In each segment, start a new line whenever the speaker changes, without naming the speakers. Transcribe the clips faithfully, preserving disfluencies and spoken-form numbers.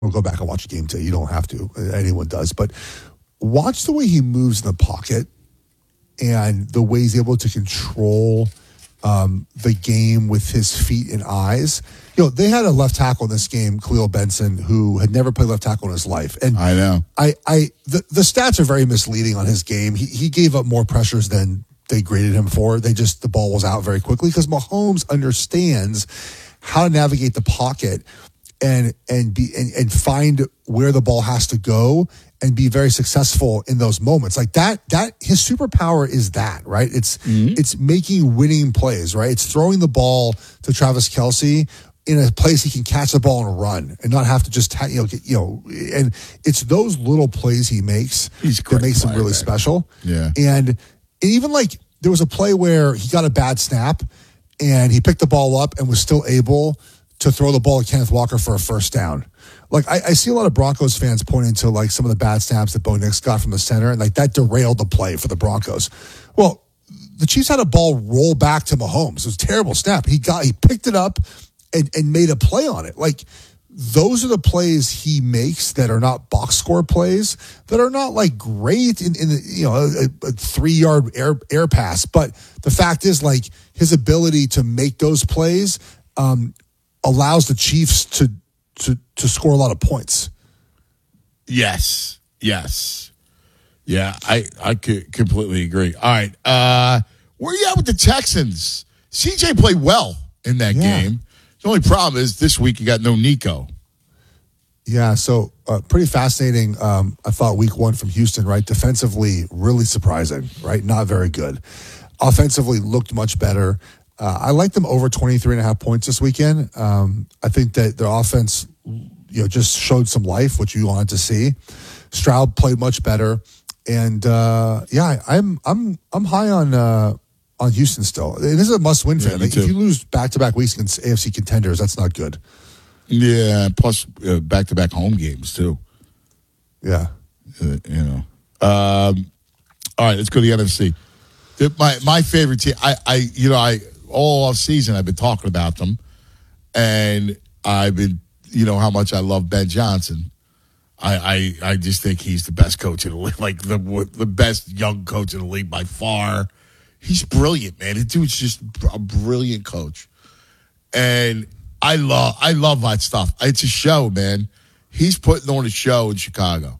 We'll go back and watch a game today. You don't have to. Anyone does. But watch the way he moves in the pocket and the way he's able to control um, the game with his feet and eyes. You know, they had a left tackle in this game, Khalil Benson, who had never played left tackle in his life. And
I know.
I, I the, the stats are very misleading on his game. He, he gave up more pressures than they graded him for. They just, the ball was out very quickly because Mahomes understands how to navigate the pocket and and be and, and find where the ball has to go and be very successful in those moments. Like that, that his superpower is that, right? It's mm-hmm. it's making winning plays, right? It's throwing the ball to Travis Kelce in a place he can catch the ball and run and not have to just, you know, get, you know, and it's those little plays he makes
He's
that makes him really man. special.
Yeah.
And even like there was a play where he got a bad snap and he picked the ball up and was still able to throw the ball to Kenneth Walker for a first down. Like I, I see a lot of Broncos fans pointing to like some of the bad snaps that Bo Nix got from the center, and like that derailed the play for the Broncos. Well, the Chiefs had a ball roll back to Mahomes. It was a terrible snap. He got he picked it up and, and made a play on it. Like those are the plays he makes that are not box score plays, that are not like great in, in the, you know, a, a three yard air air pass. But the fact is, like his ability to make those plays um, allows the Chiefs to to to score a lot of points.
Yes. Yes. Yeah, I, I could completely agree. All right. Uh, where are you at with the Texans? C J played well in that yeah. game. The only problem is this week you got no Nico.
Yeah, so uh, pretty fascinating, um, I thought, week one from Houston, right? Defensively, really surprising, right? Not very good. Offensively, looked much better. Uh, I like them over twenty-three and a half points this weekend. Um, I think that their offense, you know, just showed some life, which you wanted to see. Stroud played much better, and uh, yeah, I'm I'm I'm high on uh, on Houston still. This is a must-win for
yeah,
them. Like, if you lose back-to-back weeks against A F C contenders, that's not good.
Yeah, plus uh, back-to-back home games too.
Yeah,
uh, you know. Um, all right, let's go to the N F C. The, my my favorite team. I I you know I. all off season I've been talking about them, and I've been, you know, how much I love Ben Johnson. I I, I just think he's the best coach in the league, like the the best young coach in the league by far. He's brilliant, man. The dude's just a brilliant coach, and I love I love that stuff. It's a show, man. He's putting on a show in Chicago.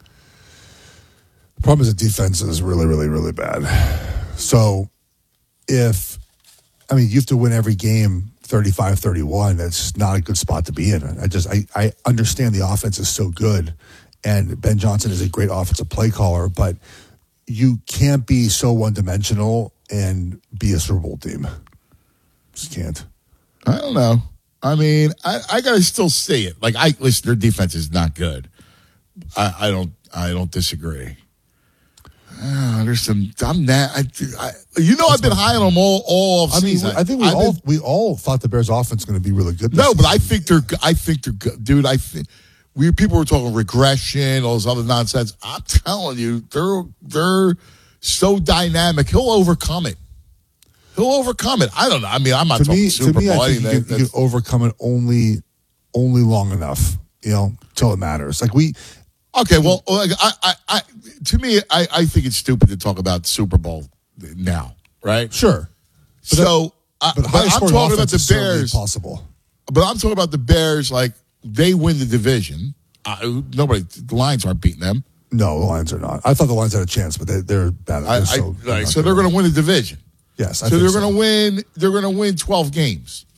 The problem is the defense is really, really, really bad. So if I mean, you have to win every game thirty-five thirty-one. That's not a good spot to be in. I just, I, I understand the offense is so good, and Ben Johnson is a great offensive play caller, but you can't be so one-dimensional and be a Super Bowl team. Just can't.
I don't know. I mean, I, I got to still see it. Like, I listen, their defense is not good. I, I don't, I don't disagree. Uh, there's some. I'm that. I, I, you know, That's I've been high on them all all off
I mean,
season.
I think we
I've
all
been,
we all thought the Bears' offense was going to be really good.
No,
season.
but I think they're. I think they're good, dude. I think we people were talking regression, all this other nonsense. I'm telling you, they're they're so dynamic. He'll overcome it. He'll overcome it. I don't know. I mean, I'm not
to
talking
me,
Super
to me,
Bowl.
I think you can, you can overcome it only only long enough, you know, till it matters. Like we.
Okay, well, like, I, I, I, to me, I, I think it's stupid to talk about Super Bowl now, right?
Sure.
But so,
that,
but, but I'm talking about the Bears.
Possible.
But I'm talking about the Bears. Like they win the division. Uh, nobody, the Lions aren't beating them.
No, the Lions are not. I thought the Lions had a chance, but they, they're bad. They're
I,
so,
I, right, so they're going to win the division.
Yes, I
so
think
they're
so.
going to win. They're going to win twelve games.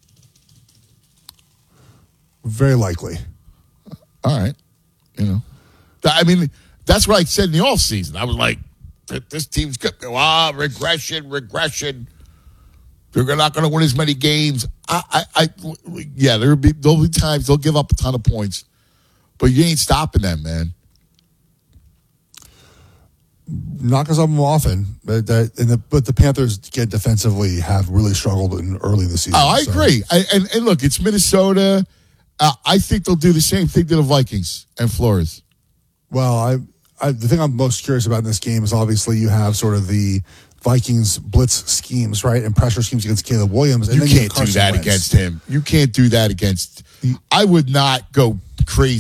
Very likely.
All right, you know. I mean, that's what I said in the offseason. I was like, this team's good. Ah, regression, regression. They're not going to win as many games. I, I, I yeah, there'll be there'll be times they'll give up a ton of points, but you ain't stopping them, man.
Not because I'm often, but that, and the, but the Panthers, again, defensively have really struggled in early in the season.
Oh, I
so.
agree. I, and, and look, it's Minnesota. Uh, I think they'll do the same thing to the Vikings and Flores.
Well, I, I the thing I'm most curious about in this game is obviously you have sort of the Vikings blitz schemes, right, and pressure schemes against Caleb Williams. And
You
then
can't
have
do that
Wentz.
against him. You can't do that against. I would not go crazy